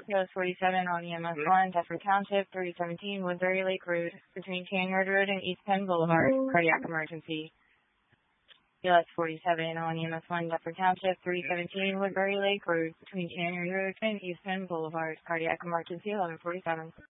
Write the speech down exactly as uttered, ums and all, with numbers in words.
U S forty-seven on E M S one, Deptford Township, three seventeen Woodbury Lake Road, between Tanyard Road and East Penn Boulevard, cardiac emergency. U S forty-seven on E M S one, Deptford Township, three seventeen Woodbury Lake Road, between Tanyard Road and East Penn Boulevard, cardiac emergency, eleven forty-seven.